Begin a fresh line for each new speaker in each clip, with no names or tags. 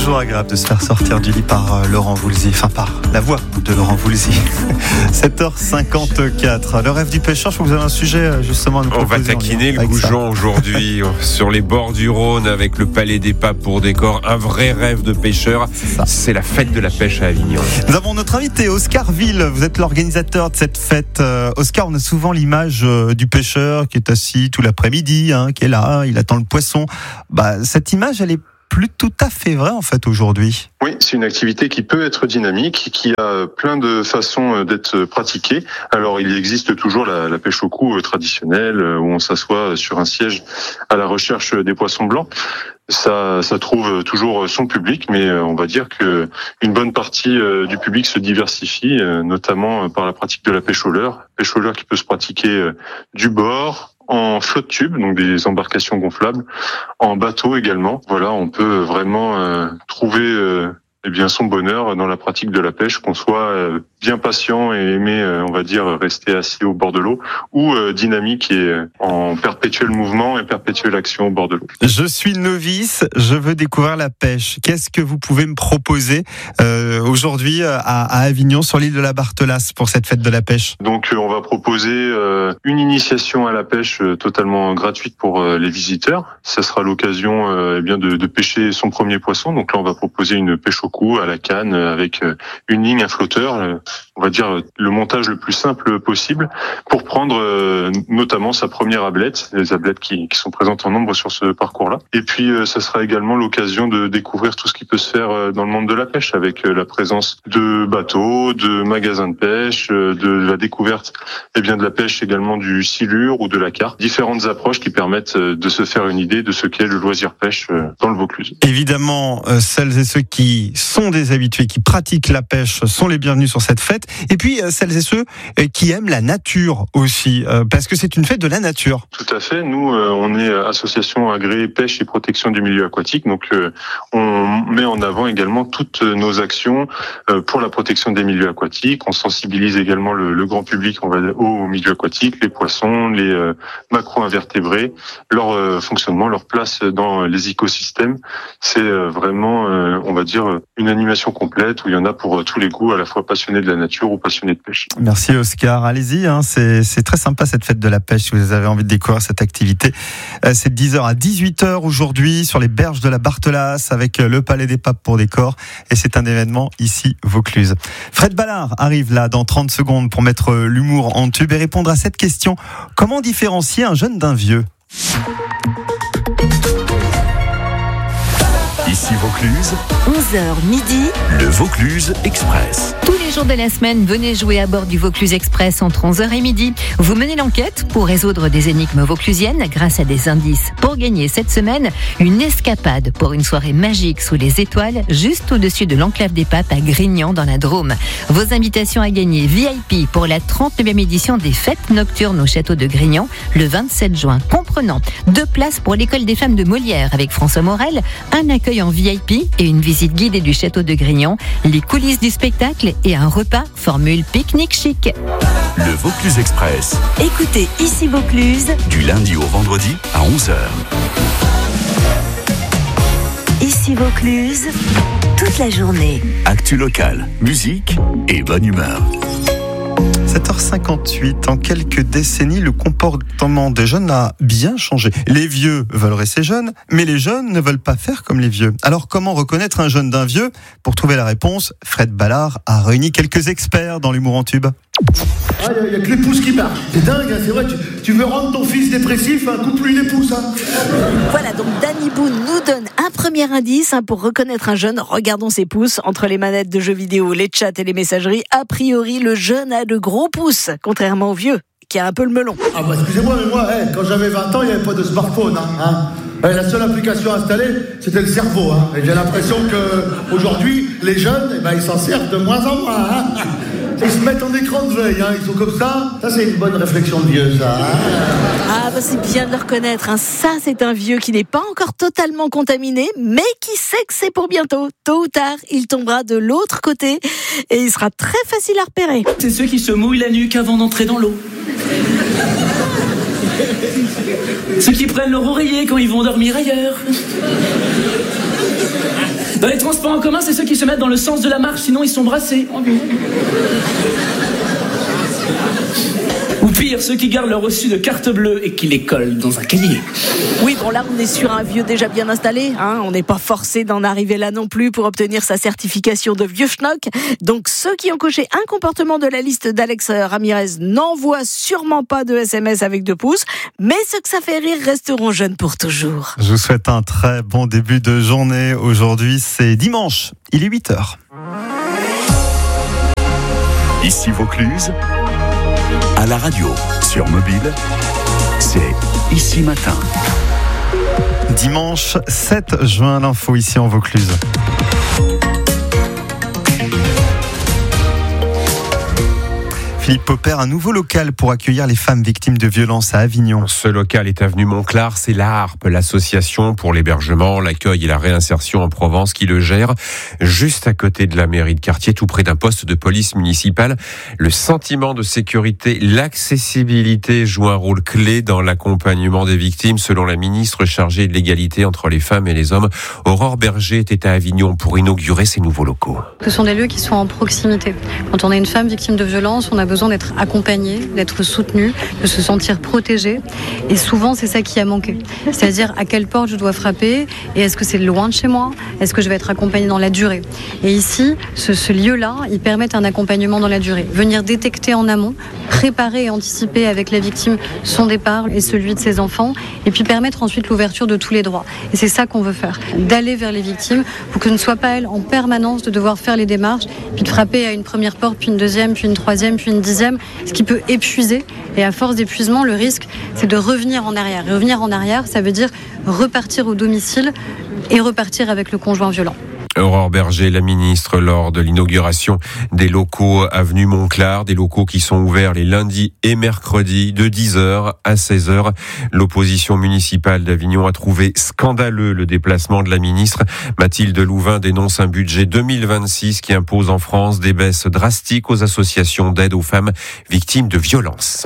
Toujours agréable de se faire sortir du lit par Laurent Voulzy, enfin par la voix de Laurent Voulzy. 7h54. Le rêve du pêcheur, je crois que vous avez un sujet justement à nous proposer.
On va taquiner le Goujon aujourd'hui sur les bords du Rhône avec le Palais des Papes pour décor. Un vrai rêve de pêcheur. C'est la fête de la pêche à Avignon.
Nous avons notre invité, Oscar Ville. Vous êtes l'organisateur de cette fête. Oscar, on a souvent l'image du pêcheur qui est assis tout l'après-midi, qui est là, il attend le poisson. Cette image, elle est plus tout à fait vrai en fait aujourd'hui.
Oui, c'est une activité qui peut être dynamique, qui a plein de façons d'être pratiquée. Alors il existe toujours la pêche au cou traditionnelle où on s'assoit sur un siège à la recherche des poissons blancs. Ça trouve toujours son public, mais on va dire que une bonne partie du public se diversifie, notamment par la pratique de la pêche au leurre. Pêche au leurre qui peut se pratiquer du bord, en flotte tube, donc des embarcations gonflables, en bateau également. Voilà, on peut vraiment trouver son bonheur dans la pratique de la pêche, qu'on soit bien patient et aimer, on va dire, rester assis au bord de l'eau, ou dynamique et en perpétuel mouvement et perpétuelle action au bord de l'eau.
Je suis novice, je veux découvrir la pêche. Qu'est-ce que vous pouvez me proposer aujourd'hui à Avignon, sur l'île de la Barthelasse, pour cette fête de la pêche? Donc
on va proposer une initiation à la pêche totalement gratuite pour les visiteurs. Ça sera l'occasion de pêcher son premier poisson. Donc là on va proposer une pêche au cou, à la canne, avec une ligne, un flotteur, on va dire le montage le plus simple possible, pour prendre notamment sa première ablette, les ablettes qui sont présentes en nombre sur ce parcours-là. Et puis ça sera également l'occasion de découvrir tout ce qui peut se faire dans le monde de la pêche, avec la présence de bateaux, de magasins de pêche, de la découverte de la pêche également du silure ou de la carpe. Différentes approches qui permettent de se faire une idée de ce qu'est le loisir pêche dans le Vaucluse.
Évidemment, celles et ceux qui sont des habitués, qui pratiquent la pêche, sont les bienvenus sur cette fête. Et puis celles et ceux qui aiment la nature aussi, parce que c'est une fête de la nature.
Tout à fait. Nous, on est association agréée pêche et protection du milieu aquatique, donc on met en avant également toutes nos actions pour la protection des milieux aquatiques. On sensibilise également le grand public, on va dire, au milieu aquatique, les poissons, les macro-invertébrés, leur fonctionnement, leur place dans les écosystèmes. C'est vraiment, on va dire, une animation complète où il y en a pour tous les goûts, à la fois passionnés de la nature ou passionnés de pêche.
Merci Oscar, allez-y, c'est très sympa cette fête de la pêche si vous avez envie de découvrir cette activité. C'est de 10h à 18h aujourd'hui sur les berges de la Barthelasse avec le Palais des Papes pour décor, et c'est un événement ici Vaucluse. Fred Ballard arrive là dans 30 secondes pour mettre l'humour en tube et répondre à cette question: comment différencier un jeune d'un vieux?
Ici Vaucluse,
11h midi,
le Vaucluse Express.
Tous les jours de la semaine, venez jouer à bord du Vaucluse Express entre 11h et midi. Vous menez l'enquête pour résoudre des énigmes vauclusiennes grâce à des indices. Pour gagner cette semaine, une escapade pour une soirée magique sous les étoiles, juste au-dessus de l'enclave des Papes à Grignan dans la Drôme. Vos invitations à gagner: VIP pour la 39e édition des fêtes nocturnes au château de Grignan le 27 juin, comprenant 2 places pour l'école des femmes de Molière avec François Morel, un accueil en VIP et une visite guidée du château de Grignan, les coulisses du spectacle et un repas formule pique-nique chic.
Le Vaucluse Express.
Écoutez Ici Vaucluse
Du lundi au vendredi à 11h.
Ici Vaucluse, toute la journée.
Actu locale, musique et bonne humeur.
7h58, en quelques décennies, le comportement des jeunes a bien changé. Les vieux veulent rester jeunes, mais les jeunes ne veulent pas faire comme les vieux. Alors comment reconnaître un jeune d'un vieux? Pour trouver la réponse, Fred Ballard a réuni quelques experts dans l'humour en tube.
Il n'y a que les pouces qui marchent. C'est dingue, c'est vrai, tu veux rendre ton fils dépressif, coupe-lui les pouces.
Voilà, donc Danny Boone nous donne un premier indice pour reconnaître un jeune. Regardons ses pouces. Entre les manettes de jeux vidéo, les chats et les messageries, a priori, le jeune a de gros pouces, contrairement au vieux, qui a un peu le melon.
Excusez-moi, mais moi, quand j'avais 20 ans, il n'y avait pas de smartphone. La seule application installée, c'était le cerveau. Et j'ai l'impression qu'aujourd'hui, les jeunes, ils s'en servent de moins en moins. Ils se mettent en écran de veille, ils sont comme ça. Ça, c'est une bonne réflexion de vieux, ça.
C'est bien de le reconnaître. Ça, c'est un vieux qui n'est pas encore totalement contaminé, mais qui sait que c'est pour bientôt. Tôt ou tard, il tombera de l'autre côté et il sera très facile à repérer.
C'est ceux qui se mouillent la nuque avant d'entrer dans l'eau. Ceux qui prennent leur oreiller quand ils vont dormir ailleurs. Dans les transports en commun, c'est ceux qui se mettent dans le sens de la marche, sinon ils sont brassés. Ou pire, ceux qui gardent leur reçu de carte bleue et qui les collent dans un cahier.
Oui, bon là on est sur un vieux déjà bien installé, hein. On n'est pas forcé d'en arriver là non plus pour obtenir sa certification de vieux schnock. Donc ceux qui ont coché un comportement de la liste d'Alex Ramirez n'envoient sûrement pas de SMS avec 2 pouces, mais ceux que ça fait rire resteront jeunes pour toujours.
Je vous souhaite un très bon début de journée. Aujourd'hui, c'est dimanche, il est 8h.
Ici Vaucluse, à la radio, sur mobile, c'est Ici Matin.
Dimanche 7 juin, l'info ici en Vaucluse. Philippe Popper, un nouveau local pour accueillir les femmes victimes de violences à Avignon.
Ce local est avenue Montclar, c'est la Harpe, l'association pour l'hébergement, l'accueil et la réinsertion en Provence qui le gère, juste à côté de la mairie de quartier, tout près d'un poste de police municipale. Le sentiment de sécurité, l'accessibilité jouent un rôle clé dans l'accompagnement des victimes, selon la ministre chargée de l'égalité entre les femmes et les hommes. Aurore Berger était à Avignon pour inaugurer ces nouveaux locaux.
Ce sont des lieux qui sont en proximité. Quand on est une femme victime de violence, on a besoin d'être accompagnée, d'être soutenue, de se sentir protégée. Et souvent, c'est ça qui a manqué. C'est-à-dire à quelle porte je dois frapper et est-ce que c'est loin de chez moi? Est-ce que je vais être accompagnée dans la durée? Et ici, ce lieu-là, il permet un accompagnement dans la durée. Venir détecter en amont, préparer et anticiper avec la victime son départ et celui de ses enfants, et puis permettre ensuite l'ouverture de tous les droits. Et c'est ça qu'on veut faire, d'aller vers les victimes pour que ce ne soit pas elles en permanence de devoir faire les démarches, puis de frapper à une première porte, puis une deuxième, puis une troisième, puis une dixième, ce qui peut épuiser. Et à force d'épuisement, le risque, c'est de revenir en arrière. Et revenir en arrière, ça veut dire repartir au domicile et repartir avec le conjoint violent.
Aurore Berger, la ministre, lors de l'inauguration des locaux avenue Montclar, des locaux qui sont ouverts les lundis et mercredis de 10h à 16h. L'opposition municipale d'Avignon a trouvé scandaleux le déplacement de la ministre. Mathilde Louvain dénonce un budget 2026 qui impose en France des baisses drastiques aux associations d'aide aux femmes victimes de violences.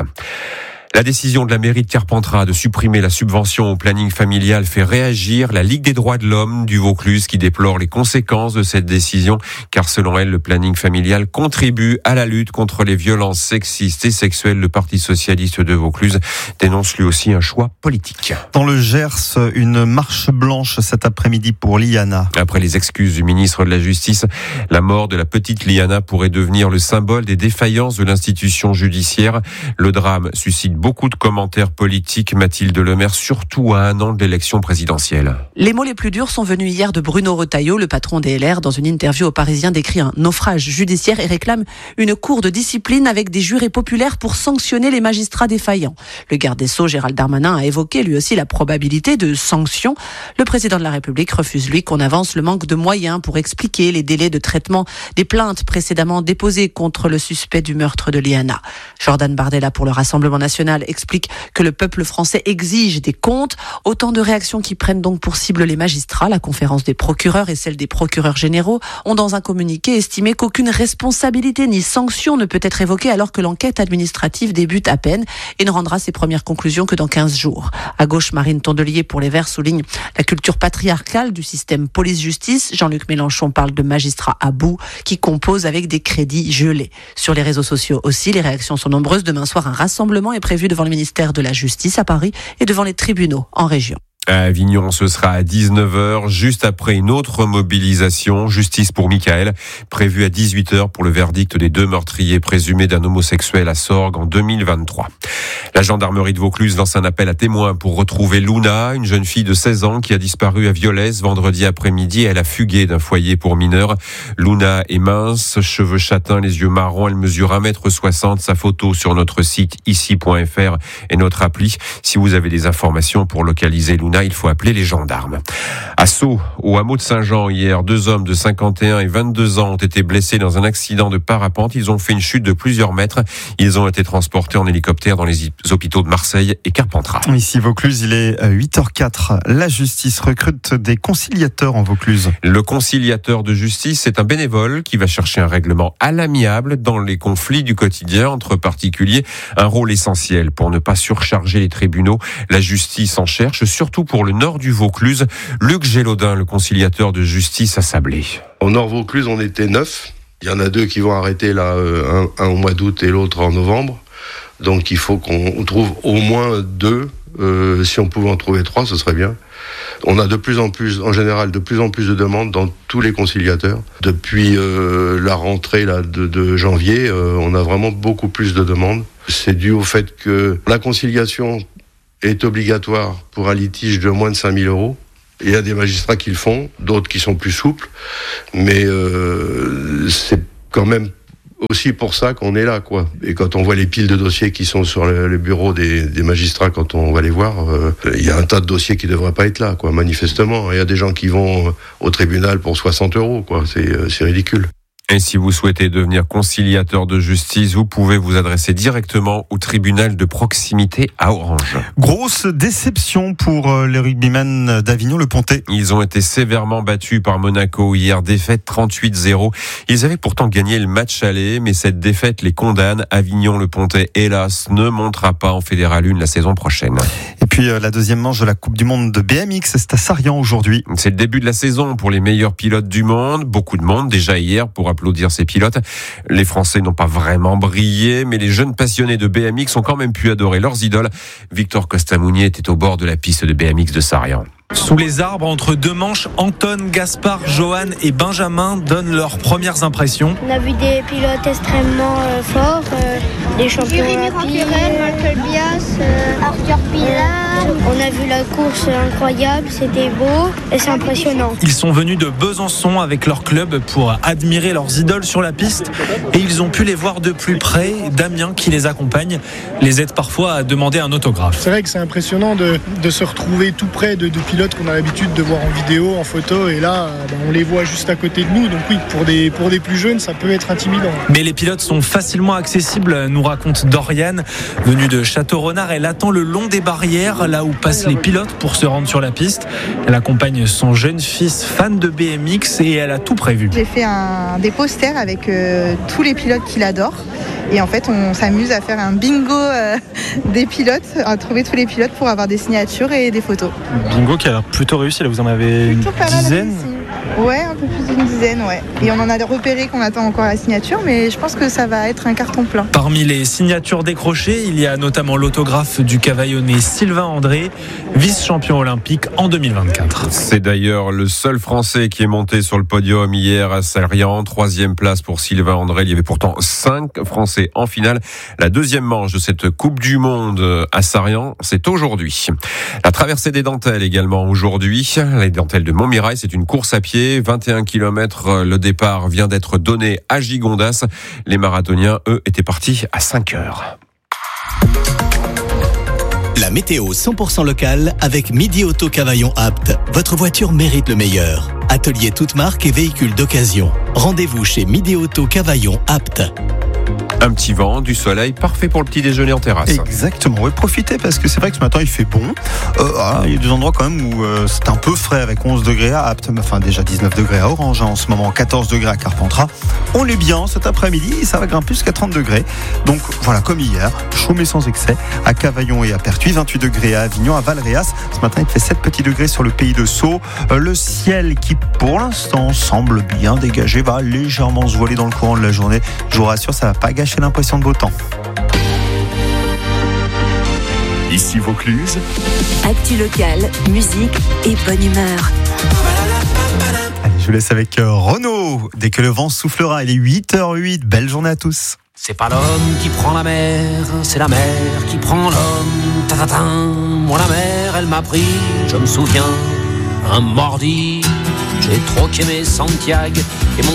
La décision de la mairie de Carpentras de supprimer la subvention au planning familial fait réagir la Ligue des droits de l'homme du Vaucluse qui déplore les conséquences de cette décision car selon elle, le planning familial contribue à la lutte contre les violences sexistes et sexuelles. Le Parti socialiste de Vaucluse dénonce lui aussi un choix politique.
Dans le Gers, une marche blanche cet après-midi pour Liana.
Après les excuses du ministre de la Justice, la mort de la petite Liana pourrait devenir le symbole des défaillances de l'institution judiciaire. Le drame suscite beaucoup de commentaires politiques, Mathilde Lemaire, surtout à 1 an de l'élection présidentielle.
Les mots les plus durs sont venus hier de Bruno Retailleau, le patron des LR. Dans une interview au Parisien, décrit un naufrage judiciaire et réclame une cour de discipline avec des jurés populaires pour sanctionner les magistrats défaillants. Le garde des Sceaux, Gérald Darmanin, a évoqué lui aussi la probabilité de sanctions. Le président de la République refuse, lui, qu'on avance le manque de moyens pour expliquer les délais de traitement des plaintes précédemment déposées contre le suspect du meurtre de Liana. Jordan Bardella, pour le Rassemblement national, explique que le peuple français exige des comptes. Autant de réactions qui prennent donc pour cible les magistrats. La conférence des procureurs et celle des procureurs généraux ont dans un communiqué estimé qu'aucune responsabilité ni sanction ne peut être évoquée alors que l'enquête administrative débute à peine et ne rendra ses premières conclusions que dans 15 jours. À gauche, Marine Tondelier pour les Verts souligne la culture patriarcale du système police-justice. Jean-Luc Mélenchon parle de magistrats à bout qui composent avec des crédits gelés. Sur les réseaux sociaux aussi, les réactions sont nombreuses. Demain soir, un rassemblement est prévu devant le ministère de la Justice à Paris et devant les tribunaux en région.
À Avignon, ce sera à 19h, juste après une autre mobilisation, justice pour Michael, prévue à 18h pour le verdict des 2 meurtriers présumés d'un homosexuel à Sorgues en 2023. La gendarmerie de Vaucluse lance un appel à témoins pour retrouver Luna, une jeune fille de 16 ans qui a disparu à Violès vendredi après-midi. Elle a fugué d'un foyer pour mineurs. Luna est mince, cheveux châtains, les yeux marrons. Elle mesure 1m60. Sa photo sur notre site ici.fr et notre appli. Si vous avez des informations pour localiser Luna, il faut appeler les gendarmes. À Sceaux, au hameau de Saint-Jean, hier, 2 hommes de 51 et 22 ans ont été blessés dans un accident de parapente. Ils ont fait une chute de plusieurs mètres. Ils ont été transportés en hélicoptère dans les hôpitaux de Marseille et Carpentras.
Ici Vaucluse, il est 8h04. La justice recrute des conciliateurs en Vaucluse.
Le conciliateur de justice, c'est un bénévole qui va chercher un règlement à l'amiable dans les conflits du quotidien entre particuliers. Un rôle essentiel pour ne pas surcharger les tribunaux. La justice en cherche, surtout surtout pour le nord du Vaucluse. Luc Gélaudin, le conciliateur de justice à Sablé.
Au nord Vaucluse, on était 9. Il y en a 2 qui vont arrêter là, un au mois d'août et l'autre en novembre. Donc il faut qu'on trouve au moins 2. Si on pouvait en trouver 3, ce serait bien. On a de plus en plus de demandes dans tous les conciliateurs. Depuis la rentrée là, de janvier, on a vraiment beaucoup plus de demandes. C'est dû au fait que la conciliation est obligatoire pour un litige de moins de 5 000 €. Il y a des magistrats qui le font, d'autres qui sont plus souples, mais c'est quand même aussi pour ça qu'on est là, quoi. Et quand on voit les piles de dossiers qui sont sur le bureau des magistrats, quand on va les voir, il y a un tas de dossiers qui ne devraient pas être là, quoi, manifestement. Il y a des gens qui vont au tribunal pour 60 €, quoi. C'est ridicule.
Et si vous souhaitez devenir conciliateur de justice, vous pouvez vous adresser directement au tribunal de proximité à Orange.
Grosse déception pour les rugbymen d'Avignon, le Pontet.
Ils ont été sévèrement battus par Monaco hier, défaite 38-0. Ils avaient pourtant gagné le match aller, mais cette défaite les condamne. Avignon, le Pontet, hélas, ne montera pas en Fédéral 1 la saison prochaine.
Et puis la deuxième manche de la Coupe du Monde de BMX, c'est à Sarrian aujourd'hui.
C'est le début de la saison pour les meilleurs pilotes du monde. Beaucoup de monde déjà hier pour applaudir ces pilotes. Les Français n'ont pas vraiment brillé, mais les jeunes passionnés de BMX ont quand même pu adorer leurs idoles. Victor Costamounier était au bord de la piste de BMX de Sarrian.
Sous les arbres, entre 2 manches, Anton, Gaspard, Johan et Benjamin donnent leurs premières impressions.
On a vu des pilotes extrêmement forts, des champions olympiques, Michael Bias, Arthur Pilar. On a vu la course incroyable, c'était beau et c'est impressionnant.
Ils sont venus de Besançon avec leur club pour admirer leurs idoles sur la piste et ils ont pu les voir de plus près. Damien, qui les accompagne, les aide parfois à demander un autographe.
C'est vrai que c'est impressionnant de se retrouver tout près de pilotes qu'on a l'habitude de voir en vidéo, en photo, et là on les voit juste à côté de nous, donc oui, pour des plus jeunes ça peut être intimidant.
Mais les pilotes sont facilement accessibles, nous raconte Doriane, venue de Château-Renard. Elle attend le long des barrières, là où passent les pilotes pour se rendre sur la piste. Elle accompagne son jeune fils fan de BMX et elle a tout prévu.
J'ai fait des posters avec tous les pilotes qu'il adore. Et en fait, on s'amuse à faire un bingo des pilotes, à trouver tous les pilotes pour avoir des signatures et des photos.
Bingo qui a plutôt réussi, là vous en avez une dizaine.
Ouais, un peu plus d'une dizaine, ouais. Et on en a repéré qu'on attend encore la signature, mais je pense que ça va être un carton plein.
Parmi les signatures décrochées, il y a notamment l'autographe du cavaillonné Sylvain André, vice-champion olympique en 2024.
C'est d'ailleurs le seul Français qui est monté sur le podium hier à Sarrian. 3e place pour Sylvain André. Il y avait pourtant 5 Français en finale. La deuxième manche de cette Coupe du Monde à Sarrian, c'est aujourd'hui. La traversée des dentelles également aujourd'hui. Les dentelles de Montmirail, c'est une course à pied. 21 km, le départ vient d'être donné à Gigondas. Les marathoniens, eux, étaient partis à 5 heures.
La météo 100% locale avec Midi Auto Cavaillon Apt. Votre voiture mérite le meilleur. Atelier toute marque et véhicules d'occasion. Rendez-vous chez Midi Auto Cavaillon Apt.
Un petit vent, du soleil, parfait pour le petit déjeuner en terrasse.
Exactement, oui, profitez parce que c'est vrai que ce matin il fait bon. Il y a des endroits quand même où c'est un peu frais avec 11 degrés à Apt, enfin déjà 19 degrés à Orange, en ce moment 14 degrés à Carpentras. On est bien cet après-midi, ça va grimper jusqu'à 30 degrés. Donc voilà, comme hier, chaud mais sans excès à Cavaillon et à Pertuis, 28 degrés à Avignon, à Valréas. Ce matin il fait 7 petits degrés sur le pays de Sceaux. Le ciel qui pour l'instant semble bien dégagé va légèrement se voiler dans le courant de la journée. Je vous rassure, ça va pas gâcher l'impression de beau temps.
Ici Vaucluse.
Actu locale, musique et bonne humeur.
Allez, je vous laisse avec Renaud. Dès que le vent soufflera, il est 8h08. Belle journée à tous.
C'est pas l'homme qui prend la mer, c'est la mer qui prend l'homme. Ta-ta-ta. Moi la mer, elle m'a pris, je me souviens, un mardi. J'ai troqué mes Santiago et mon